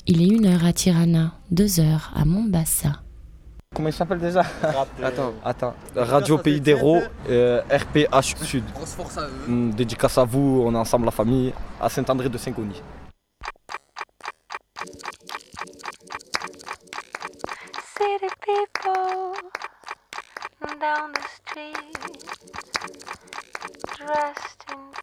Il est 1 heure à Tirana, 2 heures à Mombasa. Comment il s'appelle déjà? Attends. Radio Pays d'Héros, RPH Sud. Grosse force à eux. Dédicace à vous, on est ensemble la famille, à Saint-André de Saint-Gony. City people down the street, dressed in